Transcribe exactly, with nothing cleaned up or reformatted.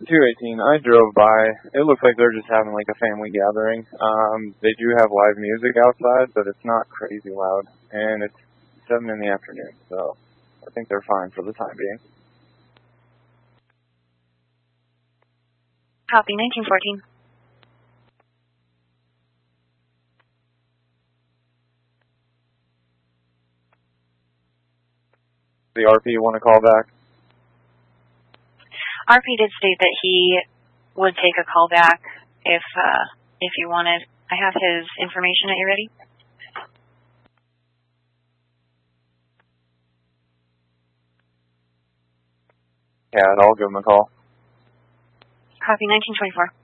two eighteen. I drove by. It looks like they're just having like a family gathering. Um, they do have live music outside, but it's not crazy loud. And it's seven in the afternoon, so I think they're fine for the time being. Copy, nineteen fourteen. The R P want to call back? R P did state that he would take a call back if uh, if you wanted. I have his information. Are you ready? Yeah, I'll give him a call. Copy, nineteen twenty-four.